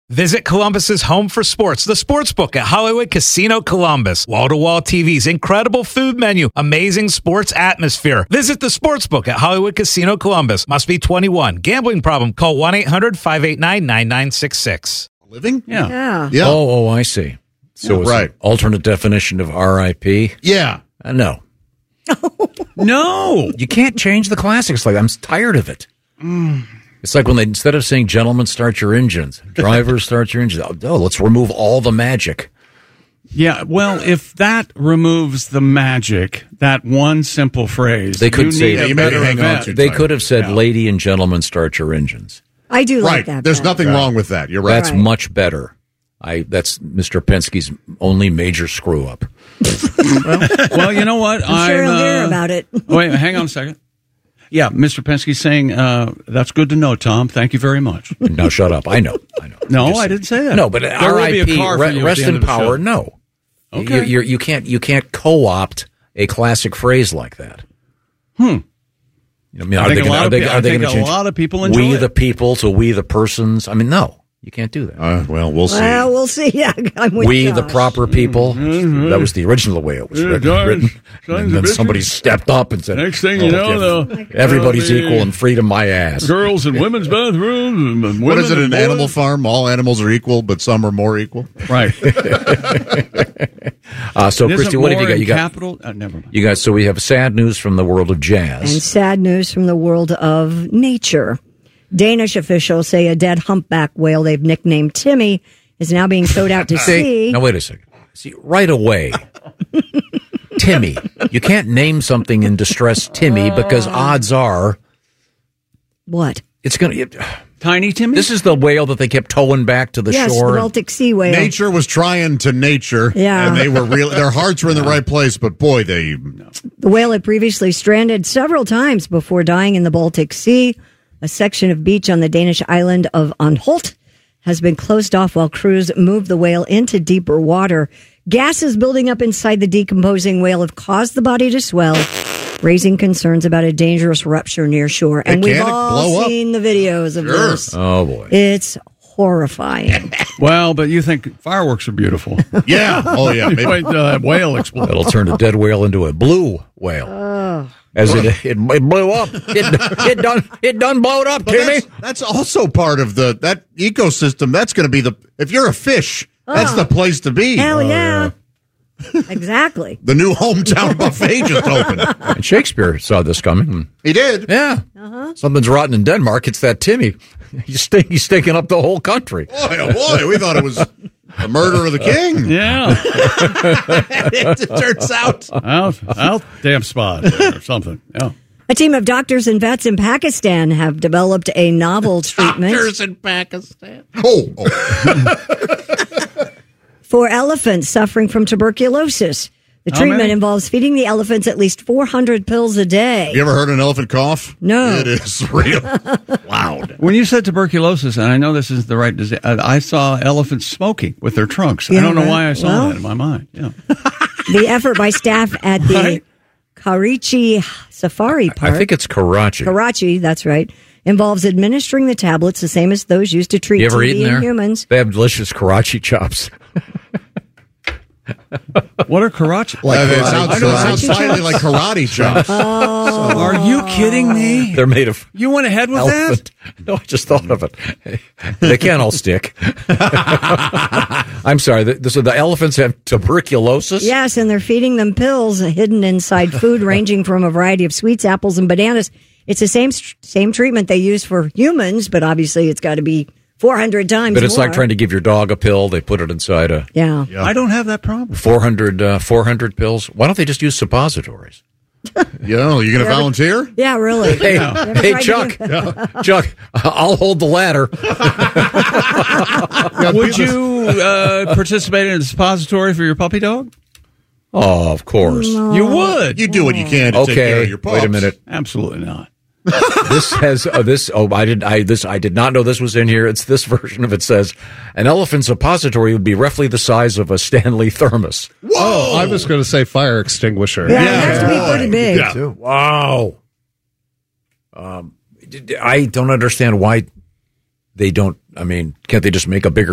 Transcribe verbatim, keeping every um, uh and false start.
Visit Columbus's home for sports, the Sportsbook at Hollywood Casino Columbus. Wall-to-wall T Vs, incredible food menu, amazing sports atmosphere. Visit the Sportsbook at Hollywood Casino Columbus. Must be twenty-one. Gambling problem? Call one eight hundred five eight nine nine nine six six. Living? Yeah. Yeah. Yeah. Oh, oh, I see. So Yeah, it's right. an alternate definition of R I P? Yeah. Uh, no. No. You can't change the classics. Like I'm tired of it. It's like when they, instead of saying, gentlemen, start your engines, drivers, start your engines. Oh, oh, let's remove all the magic. Yeah, well, if that removes the magic, that one simple phrase, They could you say, need a you better may hang on event. to- they could have said, Yeah. lady and gentlemen, start your engines. I do like Right. that. There's better. nothing wrong with that. You're right. That's Right. much better. I That's Mister Penske's only major screw up. Well, you know what? I'm sure he'll uh, hear about it. Wait, hang on a second. Yeah, Mister Penske's saying, uh, that's good to know, Tom. Thank you very much. Now shut up. I know. I know. No, Just- I didn't say that. No, but There will be a R I P, car for re- you at rest the end in of the power, show. no. Okay. You, you're, you can't you can't co-opt a classic phrase like that. Hmm. You know, I mean, I are think they a gonna, lot are of they, pe- are I they think going to a change lot of people enjoy we it. the people to we the persons? I mean, no, you can't do that. Uh, well, we'll see. Well, we'll see. Yeah, I'm with we the Josh. proper people. That was the original way it was Yeah, written. guys, written. sons And then of somebody bitches. stepped up and said, Next thing you "Oh, know, yeah, the- everybody's the- equal and freedom my ass." Girls in women's bathrooms. And What is it, women an and animal boys. farm? All animals are equal, but some are more equal? Right. Uh, so, Isn't Christy, what have you more got? in You got capital? Uh, never mind. you got. So we have sad news from the world of jazz. And sad news from the world of nature. Danish officials say a dead humpback whale they've nicknamed Timmy is now being towed out to sea. Now, wait a second. See, right away, Timmy. You can't name something in distress Timmy because odds are What? it's going to. Tiny Timmy? This is the whale that they kept towing back to the Yes, shore. the Baltic Sea whale. Nature was trying to nature, Yeah. and they were real. Their hearts were in the right place, but boy, they The whale had previously stranded several times before dying in the Baltic Sea. A section of beach on the Danish island of Anholt has been closed off while crews move the whale into deeper water. Gases building up inside the decomposing whale have caused the body to swell, raising concerns about a dangerous rupture near shore. And Hey, we've can it all blow up? seen the videos of Sure. this. Oh boy! It's horrifying. Well, but you think fireworks are beautiful. yeah, oh yeah, maybe. Wait, uh, that whale explode. It'll turn a dead whale into a blue whale. As it, it it blew up. It, it done it done blowed up, But Timmy. that's, that's also part of the that ecosystem. That's going to be the if you're a fish, that's the place to be. Hell yeah. Exactly. The new hometown buffet just opened. And Shakespeare saw this coming. He did. Yeah, something's rotten in Denmark. It's that Timmy. He's stink, he's stinking up the whole country. Boy, oh boy, we thought it was the murder of the king. Yeah. It turns out. out, out, damn spot or something. Yeah. A team of doctors and vets in Pakistan have developed a novel treatment Doctors in Pakistan. Oh, oh. for elephants suffering from tuberculosis. The How treatment many? involves feeding the elephants at least four hundred pills a day. You ever heard an elephant cough? No. It is real loud. When you said tuberculosis, and I know this is the right disease, I saw elephants smoking with their trunks. I Yeah, don't know right. why I saw Well- that in my mind. Yeah. The effort by staff at the Right. Karachi Safari Park, I think it's Karachi. Karachi, that's right, involves administering the tablets the same as those used to treat You ever T eaten B in there? humans. They have delicious Karachi chops. What are Karachi? Uh, it karate. sounds, it sounds slightly like karate chops. Are you kidding me? They're made of You went ahead with elephant. No, I just thought of it. They can't all stick. I'm sorry. The, so the elephants have tuberculosis? Yes, and they're feeding them pills hidden inside food ranging from a variety of sweets, apples, and bananas. It's the same same treatment they use for humans, but obviously it's got to be four hundred times But it's more. like trying to give your dog a pill. They put it inside a Yeah. that? I don't have that problem. four hundred, uh, four hundred pills. Why don't they just use suppositories? You know, you going to volunteer? Yeah, really. Hey, Never hey, tried to Chuck, do- Chuck, I'll hold the ladder. Would you uh, participate in a suppository for your puppy dog? Oh, of course. You would. You do what you can to take care Okay, of your pups. wait a minute. Absolutely not. This has uh, this. Oh, I did. I this. I did not know this was in here. It's this version of it says an elephant suppository would be roughly the size of a Stanley thermos. Oh, I was going to say fire extinguisher. Yeah, it has to be boy. pretty big. Yeah. Wow. Um, I don't understand why they don't. I mean, can't they just make a bigger